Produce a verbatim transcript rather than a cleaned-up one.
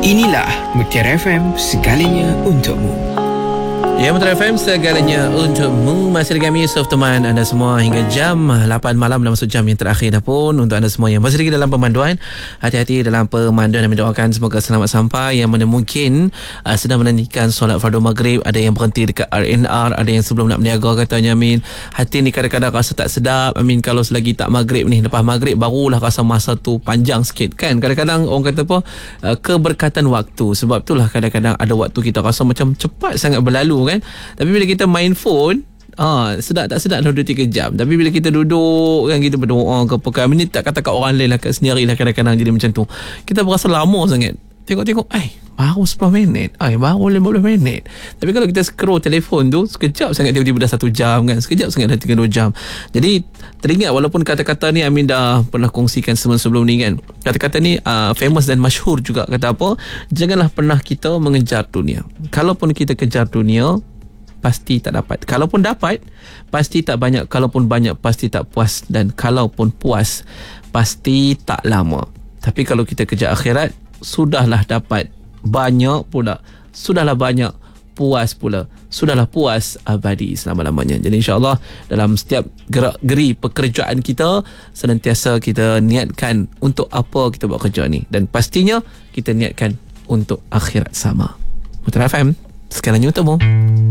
Inilah Mutiara F M, segalanya untukmu. Ya, Mutiara F M, segalanya untukmu. Masih dengan kami, Yusof, teman anda semua hingga jam lapan malam, dalam masuk jam yang terakhir dah pun. Untuk anda semua yang masih lagi dalam pemanduan, hati-hati dalam pemanduan, dan mendoakan semoga selamat sampai. Yang mana mungkin uh, sedang menantikan solat fardu maghrib, ada yang berhenti dekat R N R, ada yang sebelum nak berniaga, katanya Amin. Hati ni kadang-kadang rasa tak sedap, Amin. Kalau selagi tak maghrib ni, lepas maghrib barulah rasa masa tu panjang sikit kan. Kadang-kadang orang kata apa, uh, keberkatan waktu. Sebab itulah kadang-kadang ada waktu kita rasa macam cepat sangat berlalu kan. Tapi bila kita main phone, ah, sedap tak sedap dah dua tiga jam. Tapi bila kita duduk kan, kita berdoa ke apa, minit tak kata kat orang lain lah, kat sendiri lah, kadang-kadang jadi macam tu. Kita berasa lama sangat. Tengok-tengok, eh, baru sepuluh minit, eh, baru lima belas minit. Tapi kalau kita scroll telefon tu, sekejap sangat tiba-tiba dah satu jam kan. Sekejap sangat dah tiga dua jam. Jadi teringat, walaupun kata-kata ni Amin dah pernah kongsikan sebelum-sebelum ni kan. Kata-kata ni uh, famous dan masyhur juga. Kata apa? Janganlah pernah kita mengejar dunia. Kalaupun kita kejar dunia, pasti tak dapat. Kalaupun dapat, pasti tak banyak. Kalaupun banyak, pasti tak puas. Dan kalaupun puas, pasti tak lama. Tapi kalau kita kejar akhirat, sudahlah dapat banyak pula. Sudahlah banyak, puas pula. Sudahlah puas abadi selama-lamanya. Jadi insyaAllah dalam setiap gerak-geri pekerjaan kita, senantiasa kita niatkan untuk apa kita buat kerja ni. Dan pastinya kita niatkan untuk akhirat sama. Mutiara F M, sekarang untukmu.